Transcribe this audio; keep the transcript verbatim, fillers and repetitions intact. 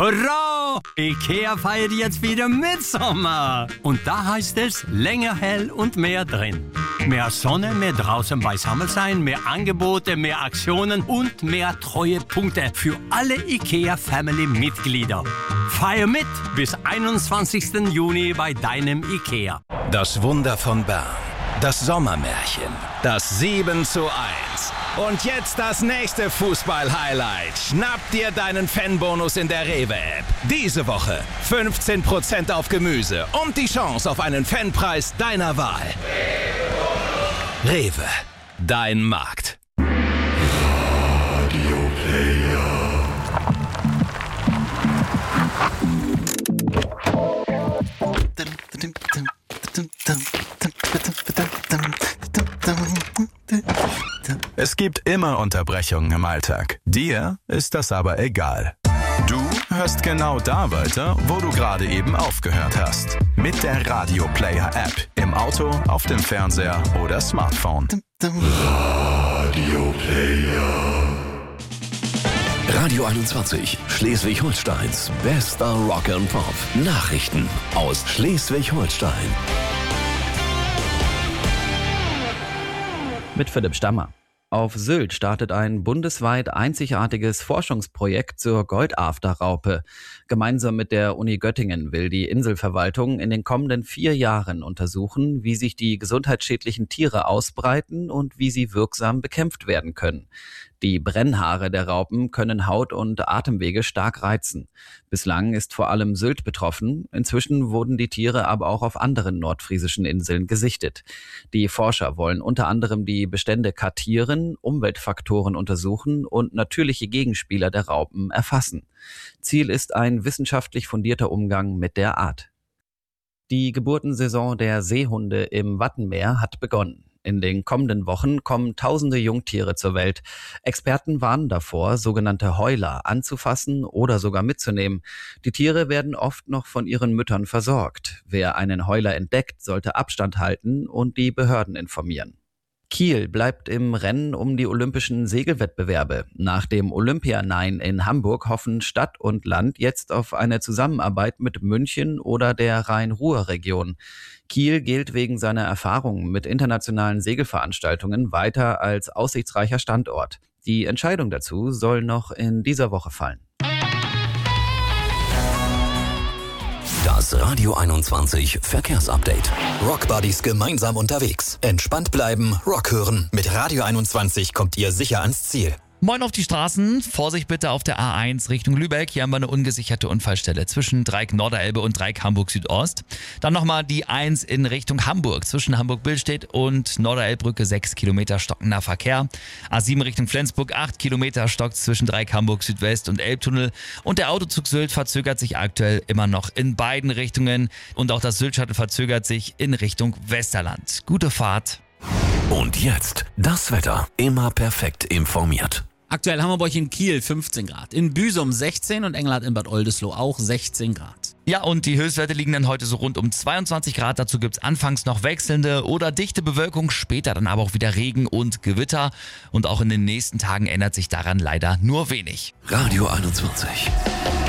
Hurra! IKEA feiert jetzt wieder Mitsommer. Und da heißt es länger hell und mehr drin. Mehr Sonne, mehr draußen beisammen sein, mehr Angebote, mehr Aktionen und mehr Treuepunkte für alle IKEA-Family-Mitglieder. Feier mit bis einundzwanzigsten Juni bei deinem IKEA. Das Wunder von Bern. Das Sommermärchen. Das sieben zu eins. Und jetzt das nächste Fußball-Highlight. Schnapp dir deinen Fanbonus in der Rewe-App. Diese Woche fünfzehn Prozent auf Gemüse und die Chance auf einen Fanpreis deiner Wahl. Rewe, dein Markt. Radio Player. Es gibt immer Unterbrechungen im Alltag. Dir ist das aber egal. Du hörst genau da weiter, wo du gerade eben aufgehört hast. Mit der Radio Player App. Im Auto, auf dem Fernseher oder Smartphone. Radio Player. Radio einundzwanzig, Schleswig-Holsteins bester Rock and Pop. Nachrichten aus Schleswig-Holstein. Mit Philipp Stammer. Auf Sylt startet ein bundesweit einzigartiges Forschungsprojekt zur Goldafterraupe. Gemeinsam mit der Uni Göttingen will die Inselverwaltung in den kommenden vier Jahren untersuchen, wie sich die gesundheitsschädlichen Tiere ausbreiten und wie sie wirksam bekämpft werden können. Die Brennhaare der Raupen können Haut und Atemwege stark reizen. Bislang ist vor allem Sylt betroffen. Inzwischen wurden die Tiere aber auch auf anderen nordfriesischen Inseln gesichtet. Die Forscher wollen unter anderem die Bestände kartieren, Umweltfaktoren untersuchen und natürliche Gegenspieler der Raupen erfassen. Ziel ist ein wissenschaftlich fundierter Umgang mit der Art. Die Geburtensaison der Seehunde im Wattenmeer hat begonnen. In den kommenden Wochen kommen tausende Jungtiere zur Welt. Experten warnen davor, sogenannte Heuler anzufassen oder sogar mitzunehmen. Die Tiere werden oft noch von ihren Müttern versorgt. Wer einen Heuler entdeckt, sollte Abstand halten und die Behörden informieren. Kiel bleibt im Rennen um die olympischen Segelwettbewerbe. Nach dem Olympia-Nein in Hamburg hoffen Stadt und Land jetzt auf eine Zusammenarbeit mit München oder der Rhein-Ruhr-Region. Kiel gilt wegen seiner Erfahrungen mit internationalen Segelveranstaltungen weiter als aussichtsreicher Standort. Die Entscheidung dazu soll noch in dieser Woche fallen. Das Radio einundzwanzig Verkehrsupdate. Rockbuddies gemeinsam unterwegs. Entspannt bleiben, Rock hören. Mit Radio einundzwanzig kommt ihr sicher ans Ziel. Moin auf die Straßen. Vorsicht bitte auf der A eins Richtung Lübeck. Hier haben wir eine ungesicherte Unfallstelle zwischen Dreieck Norderelbe und Dreieck Hamburg Südost. Dann nochmal die eins in Richtung Hamburg. Zwischen Hamburg-Billstedt und Norderelbbrücke sechs Kilometer stockender Verkehr. A sieben Richtung Flensburg acht Kilometer stockt zwischen Dreieck Hamburg Südwest und Elbtunnel. Und der Autozug Sylt verzögert sich aktuell immer noch in beiden Richtungen. Und auch das Sylt-Shuttle verzögert sich in Richtung Westerland. Gute Fahrt. Und jetzt das Wetter. Immer perfekt informiert. Aktuell haben wir bei euch in Kiel fünfzehn Grad, in Büsum sechzehn und Engelhardt in Bad Oldesloe auch sechzehn Grad. Ja, und die Höchstwerte liegen dann heute so rund um zweiundzwanzig Grad. Dazu gibt's anfangs noch wechselnde oder dichte Bewölkung, später dann aber auch wieder Regen und Gewitter. Und auch in den nächsten Tagen ändert sich daran leider nur wenig. Radio einundzwanzig.